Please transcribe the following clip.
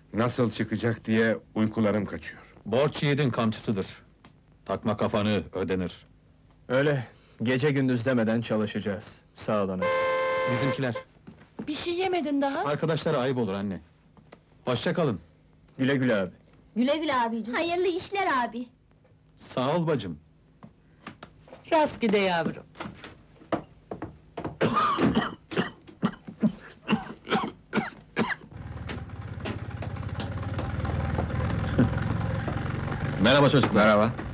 Nasıl çıkacak diye uykularım kaçıyor. Borç yiğidin kamçısıdır. Takma kafanı, ödenir. Öyle, gece gündüz demeden çalışacağız. Sağ olun. Bizimkiler, Bir şey yemedin daha? arkadaşlara ayıp olur anne. Hoşça kalın. Güle güle abi. Güle güle abicim. Hayırlı işler abi. Sağ ol bacım. Rastgele yavrum. Merhaba çocuklar. Merhaba.